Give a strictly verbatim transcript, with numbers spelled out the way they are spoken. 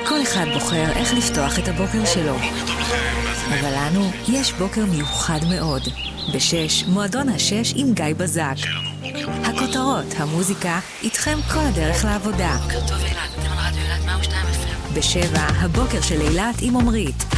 כל אחד בוחר איך לפתוח את הבוקר שלו. אבל לנו יש בוקר מיוחד מאוד. בשש, מועדון השש עם גיא בזק. הכותרות, המוזיקה, איתכם כל הדרך לעבודה. בוקר טוב אילת, אתם על רדיו אילת מאה ושתיים אף אם. בשבע, הבוקר של אילת עם עומרית.